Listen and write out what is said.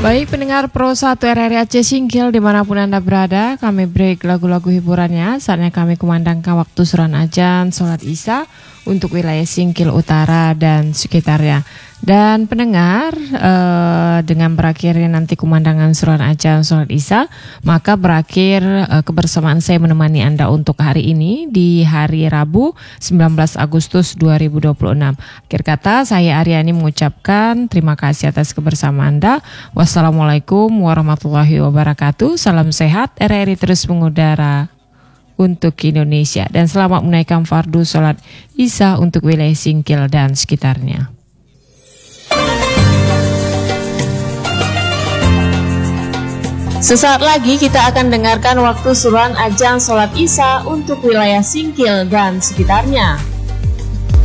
Baik pendengar Pro 1 RRI Aceh Singkil dimanapun Anda berada, kami break lagu-lagu hiburannya. Saatnya kami kumandangkan waktu suran ajan sholat isya untuk wilayah Singkil Utara dan sekitarnya. Dan pendengar, dengan berakhirnya nanti kumandangan suran ajan sholat isya, maka berakhir kebersamaan saya menemani Anda untuk hari ini di hari Rabu 19 Agustus 2026. Akhir kata saya Aryani mengucapkan terima kasih atas kebersamaan Anda. Wassalamualaikum warahmatullahi wabarakatuh. Salam sehat, RRI terus mengudara untuk Indonesia, dan selamat menaikkan fardu sholat isya untuk wilayah Singkil dan sekitarnya. Sesaat lagi kita akan dengarkan waktu suruhan adzan sholat isya untuk wilayah Singkil dan sekitarnya.